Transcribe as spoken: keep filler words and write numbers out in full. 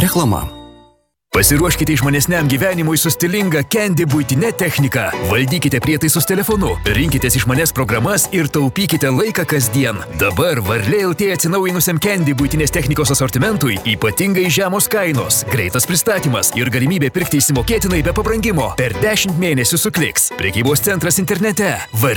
Reklama. Pasiruoškite išmanesniam gyvenimui su stilinga Candy buitinė technika. Valdykite prietaisus telefonu, rinkitės išmanes programas ir taupykite laiką kasdien. Dabar Varlė L T atsinaujinusiam Candy buitinės technikos asortimentui ypatingai žemos kainos, greitas pristatymas ir galimybė pirkti įsimokėtinai be pabrangimo. Per dešimt mėnesių sukliks. Prekybos centras internete.